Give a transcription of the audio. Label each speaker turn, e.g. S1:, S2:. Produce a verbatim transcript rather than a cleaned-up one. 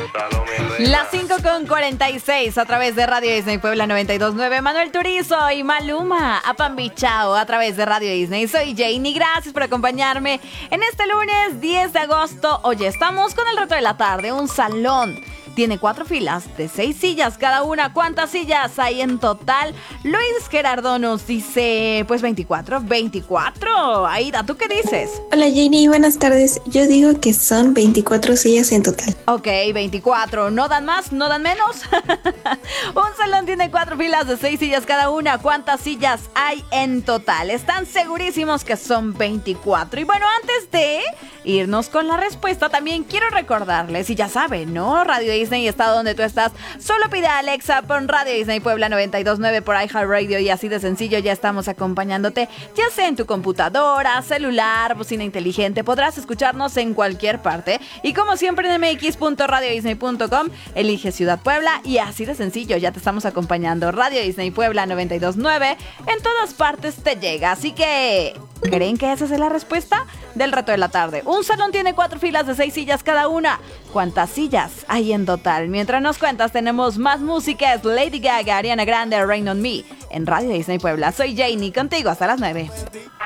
S1: Las cinco con cuarenta y seis a través de Radio Disney Puebla noventa y dos punto nueve. Manuel Turizo y Maluma, Apambichao a través de Radio Disney. Soy Janie, gracias por acompañarme en este lunes diez de agosto. Oye, estamos con el reto de la tarde, un salón. Tiene cuatro filas de seis sillas cada una. ¿Cuántas sillas hay en total? Luis Gerardo nos dice, pues veinticuatro. veinticuatro. Aida, ¿tú qué dices?
S2: Hola Janie, buenas tardes. Yo digo que son veinticuatro sillas en total.
S1: Ok, veinticuatro. ¿No dan más? ¿No dan menos? Un salón tiene cuatro filas de seis sillas cada una. ¿Cuántas sillas hay en total? Están segurísimos que son veinticuatro. Y bueno, antes de irnos con la respuesta, también quiero recordarles, y ya saben, ¿no? Radio Disney está donde tú estás. Solo pide a Alexa, pon Radio Disney Puebla noventa y dos punto nueve por iHeartRadio y así de sencillo ya estamos acompañándote, ya sea en tu computadora, celular, bocina inteligente. Podrás escucharnos en cualquier parte. Y como siempre en m x punto radio disney punto com, elige Ciudad Puebla y así de sencillo ya te estamos acompañando. Radio Disney Puebla noventa y dos punto nueve en todas partes te llega. Así que, ¿creen que esa es la respuesta del reto de la tarde? Un salón tiene cuatro filas de seis sillas cada una. ¿Cuántas sillas hay en total? Mientras nos cuentas, tenemos más música. Es Lady Gaga, Ariana Grande, Rain on Me en Radio Disney Puebla. Soy Janie, contigo hasta las nueve.